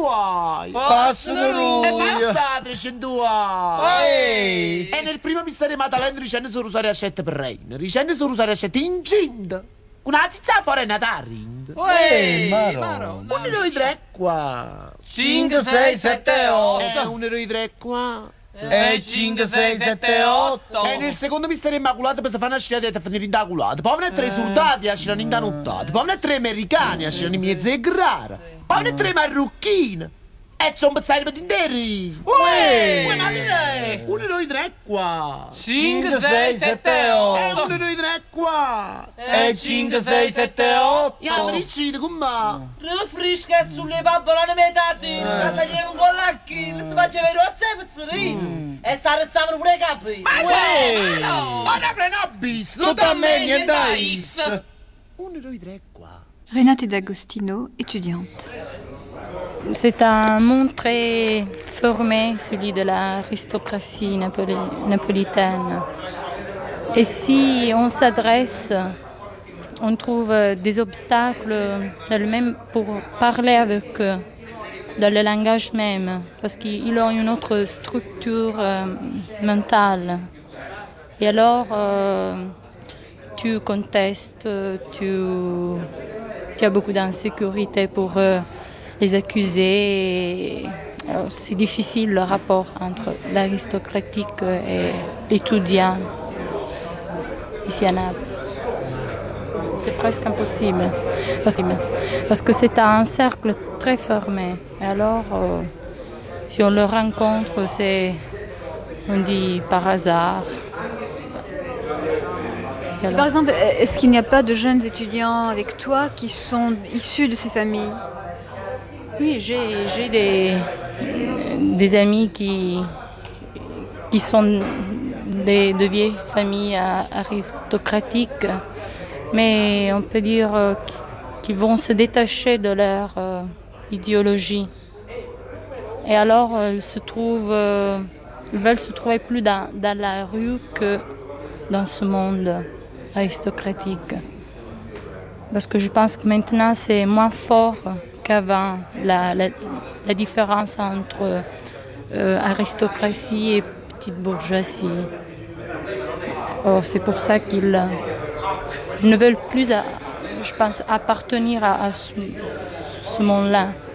vuoi? Passano E lui! passate, 100 vuoi? Ehi! E nel primo mistero Maddalena ricende solo usare a scette per reina. Ricende solo usare a scette incinta. Una zizza fuori è nata a rind. Maro! Un eroe 3 qua. 5, 6, 7, 8! Un eroe 3 qua. E 5, 6, 7, 8! E nel secondo mistero immacolato per si fanno uscire e finire in da culata. Poi ne 3 soldati a scirano in da nottata. Poi ne 3 americani a scirano in mezzo e grara. Poi ne 3 marrucchini. E c'è un pezzato per interi. Uè! Ma direi, un eroe 3 qua. 5, 6, 7, E 8! un eroe 3 qua. E 5, 6, 7, 8! Io mi dici come? Rifresca sulle papolone metati, ma saliamo con l'acchi, si faceva i rossi pezzerini e si arrezzavano pure i capi. Ora prendo bis, Tutto a me, niente a is! Un eroe 3 qua. Renate D'Agostino, étudiante. C'est un monde très formé, celui de l'aristocratie napolitaine. Et si on s'adresse, on trouve des obstacles pour parler avec eux, dans le langage même, parce qu'ils ont une autre structure mentale. Et alors, tu contestes, tu as beaucoup d'insécurité pour les accuser. Alors, c'est difficile le rapport entre l'aristocratique et l'étudiant ici à Naples. C'est presque impossible. Parce que c'est un cercle très fermé. Et alors, si on le rencontre, on dit par hasard. Par exemple, est-ce qu'il n'y a pas de jeunes étudiants avec toi qui sont issus de ces familles? Oui, j'ai des amis qui sont de vieilles familles aristocratiques, mais on peut dire qu'ils vont se détacher de leur idéologie. Et alors, ils veulent se trouver plus dans la rue que dans ce monde aristocratique. Parce que je pense que maintenant, c'est moins fort qu'avant, la différence entre aristocratie et petite bourgeoisie. Alors, c'est pour ça qu'ils ne veulent plus, je pense, appartenir à ce monde-là.